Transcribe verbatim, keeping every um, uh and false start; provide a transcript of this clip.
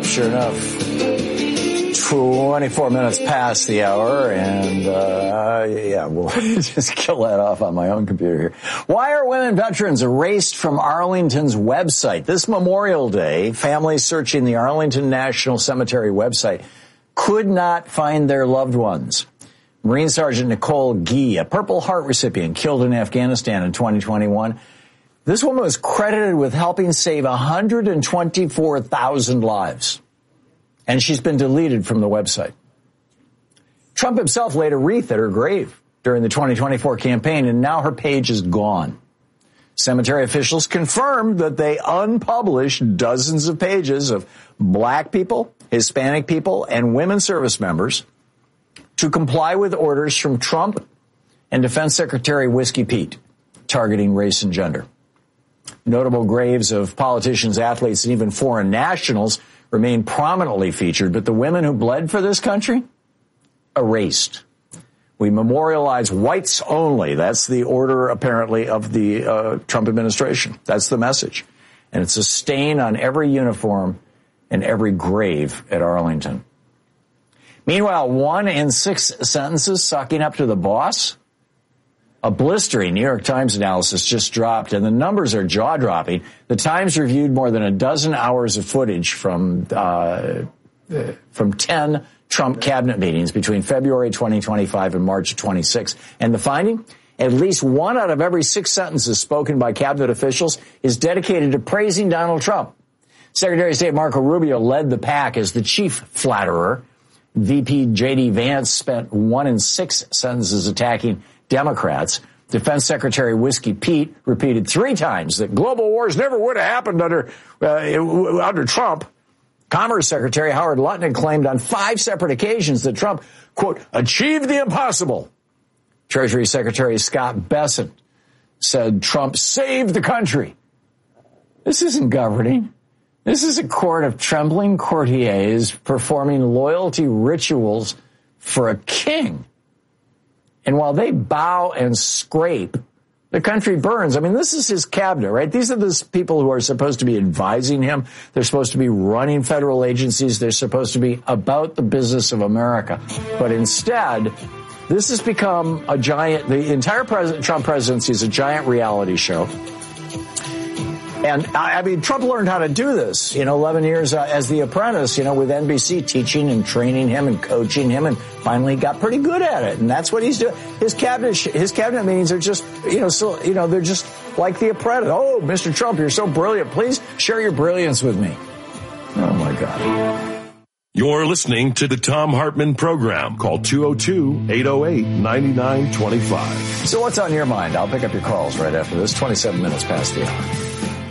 Yep, sure enough. twenty-four minutes past the hour, and, uh, yeah, we'll just kill that off on my own computer here. Why are women veterans erased from Arlington's website? This Memorial Day, families searching the Arlington National Cemetery website could not find their loved ones. Marine Sergeant Nicole Gee, a Purple Heart recipient killed in Afghanistan in twenty twenty-one. This woman was credited with helping save one hundred twenty-four thousand lives. And she's been deleted from the website. Trump himself laid a wreath at her grave during the twenty twenty-four campaign, and now her page is gone. Cemetery officials confirmed that they unpublished dozens of pages of black people, Hispanic people, and women service members to comply with orders from Trump and Defense Secretary Whiskey Pete targeting race and gender. Notable graves of politicians, athletes, and even foreign nationals remain prominently featured, but the women who bled for this country, erased. We memorialize whites only. That's the order, apparently, of the uh, Trump administration. That's the message. And it's a stain on every uniform and every grave at Arlington. Meanwhile, one in six sentences sucking up to the boss. A blistering New York Times analysis just dropped, and the numbers are jaw-dropping. The Times reviewed more than a dozen hours of footage from uh, from ten Trump cabinet meetings between February twenty twenty-five and March twenty-sixth. And the finding? At least one out of every six sentences spoken by cabinet officials is dedicated to praising Donald Trump. Secretary of State Marco Rubio led the pack as the chief flatterer. V P J D Vance spent one in six sentences attacking Democrats. Defense Secretary Whiskey Pete repeated three times that global wars never would have happened under uh, under Trump. Commerce Secretary Howard Lutnick claimed on five separate occasions that Trump, quote, achieved the impossible. Treasury Secretary Scott Bessent said Trump saved the country. This isn't governing. This is a court of trembling courtiers performing loyalty rituals for a king. And while they bow and scrape, the country burns. I mean, this is his cabinet, right? These are the people who are supposed to be advising him. They're supposed to be running federal agencies. They're supposed to be about the business of America. But instead, this has become a giant, the entire President, Trump presidency is a giant reality show. And, I mean, Trump learned how to do this, you know, eleven years uh, as the apprentice, you know, with N B C teaching and training him and coaching him, and finally got pretty good at it. And that's what he's doing. His cabinet, his cabinet meetings are just, you know, so, you know, they're just like the apprentice. Oh, Mister Trump, you're so brilliant. Please share your brilliance with me. Oh, my God. You're listening to the Thom Hartmann Program. Call two oh two, eight oh eight, nine nine two five. So what's on your mind? I'll pick up your calls right after this. twenty-seven minutes past the hour.